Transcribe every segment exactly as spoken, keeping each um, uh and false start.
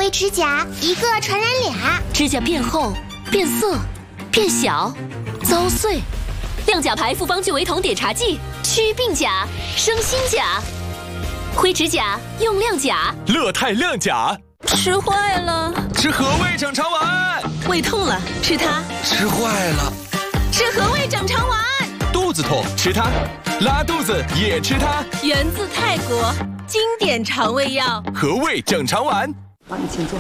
灰指甲，一个传染俩。 指甲变厚、变色、变小、遭碎。亮甲牌复方聚维酮碘茶剂，祛病甲，生新甲。灰指甲用亮甲， 乐泰亮甲。 吃坏了， 吃和味整肠丸。 胃痛了，吃它。 吃坏了， 吃和味整肠丸。 肚子痛，吃它。拉肚子也吃它。 源自泰国，经典肠胃药。 和味整肠丸。 帮你请坐。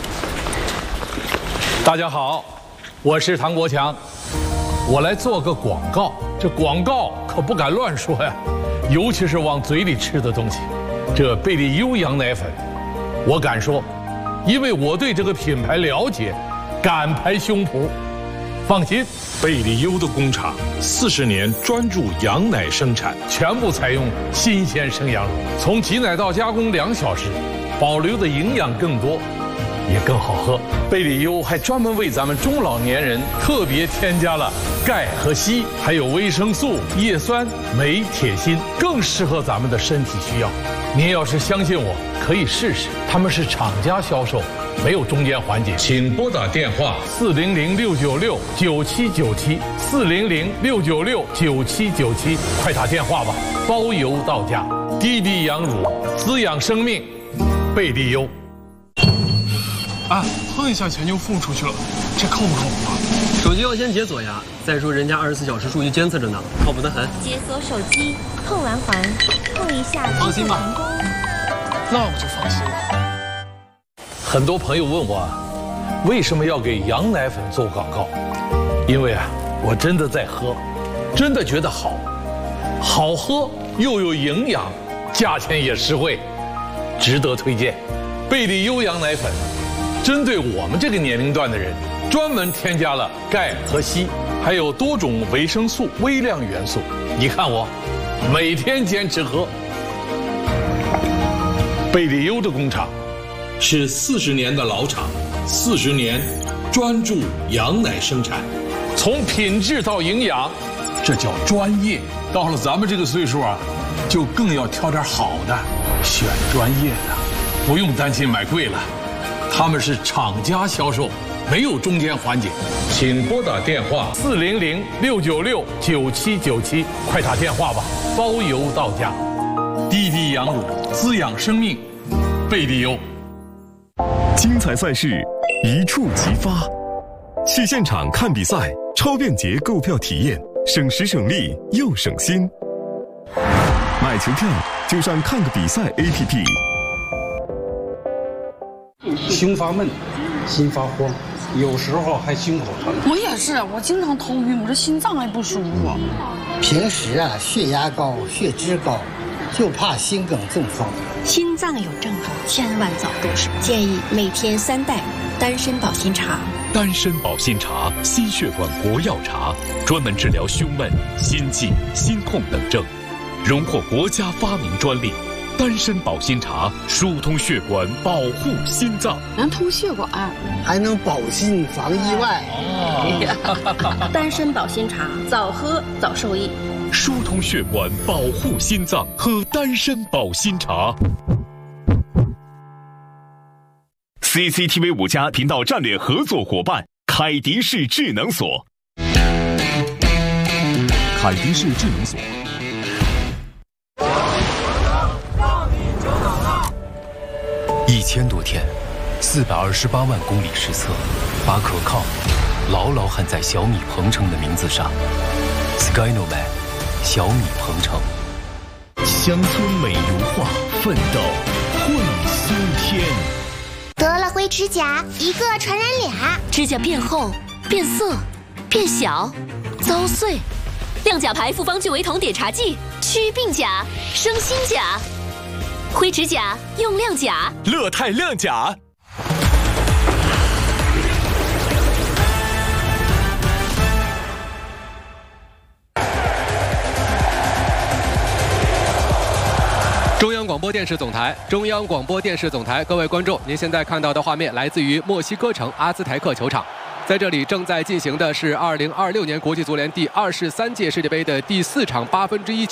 大家好，我是唐国强，我来做个广告。这广告可不敢乱说呀，尤其是往嘴里吃的东西。这贝利优羊奶粉，我敢说，因为我对这个品牌了解，敢拍胸脯。放心，贝利优的工厂四十年专注羊奶生产，全部采用新鲜生羊乳，从挤奶到加工两小时，保留的营养更多，也更好喝。贝利优还专门为咱们中老年人特别添加了钙和硒，还有维生素、叶酸、镁、铁、锌，更适合咱们的身体需要。您要是相信我，可以试试。他们是厂家销售，没有中间环节。请拨打电话四零零六九六九七九七四零零六九六九七九七，快打电话吧，包邮到家。滴滴羊乳，滋养生命，贝利优。 啊，碰一下钱就付出去了，这靠不靠谱啊？ 手机要先解锁呀，再说人家二十四小时数据监测着呢，靠谱得很。 解锁手机，碰完环，碰一下， 放心吧。 那我就放心了。 很多朋友问我，为什么要给羊奶粉做广告？因为啊，我真的在喝，真的觉得好，好喝又有营养，价钱也实惠，值得推荐。贝利优羊奶粉，针对我们这个年龄段的人，专门添加了钙和硒，还有多种维生素、微量元素。你看我，每天坚持喝。贝利优的工厂是四十年的老厂，四十年专注羊奶生产，从品质到营养，这叫专业。到了咱们这个岁数啊，就更要挑点好的，选专业的，不用担心买贵了。他们是厂家销售，没有中间环节。请拨打电话四零零六九六九七九七，快打电话吧，包邮到家。滴滴羊乳，滋养生命，贝利优。 精彩赛事一触即发，去现场看比赛，超便捷购票体验，省时省力又省心。买球票就上看个比赛 A P P。 胸发闷，心发慌，有时候还心口疼。 我也是，我经常头晕，我这心脏还不舒服。 平时啊，血压高，血脂高，就怕心梗中风。 心脏有症状，千万早入手。建议每天三袋丹参保心茶。 丹参保心茶，心血管国药茶，专门治疗胸闷、心悸、心痛等症，荣获国家发明专利。丹参保心茶疏通血管，保护心脏， 能通血管， 还能保心防意外。 哦、丹参保心茶，早喝早受益。 疏通血管，保护心脏，喝丹参保心茶。 C C T V 五家频道战略合作伙伴凯迪仕智能锁。 凯迪仕智能锁。一千多天，四百二十八万公里实测，把可靠牢牢焊在小米鹏程的名字上。Skynoman， 小米鹏程。 乡村美如画，奋斗会苏天。 得了灰指甲，一个传染俩。 指甲变厚、变色、变小、遭碎。亮甲牌复方聚维酮碘茶剂，祛病甲，生新甲。灰指甲用亮甲， 乐泰亮甲。 中央广播电视总台，中央广播电视总台，各位观众，您现在看到的画面来自于墨西哥城阿兹台克球场，在这里正在进行的是二零二六年国际足联第二十三届世界杯的第四场八分之一。